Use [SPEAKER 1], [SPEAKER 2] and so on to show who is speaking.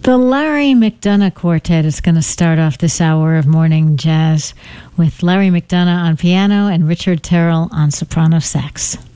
[SPEAKER 1] The Larry McDonough Quartet is going to start off this hour of morning jazz with Larry McDonough on piano and Richard Terrell on soprano sax.